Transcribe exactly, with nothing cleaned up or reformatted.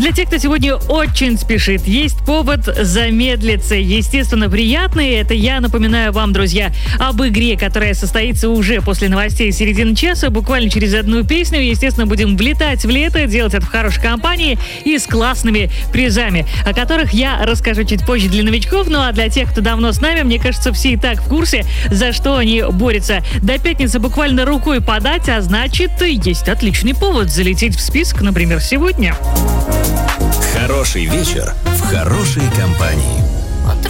Для тех, кто сегодня очень спешит, есть повод замедлиться. Естественно, приятный. Это я напоминаю вам, друзья, об игре, которая состоится уже после новостей середины часа. Буквально через одну песню. Естественно, будем влетать в лето, делать это в хорошей компании и с классными призами, о которых я расскажу чуть позже для новичков. Ну а для тех, кто давно с нами, мне кажется, все и так в курсе, за что они борются. До пятницы буквально рукой подать, а значит, есть отличный повод залететь в список, например, сегодня. Хороший вечер в хорошей компании.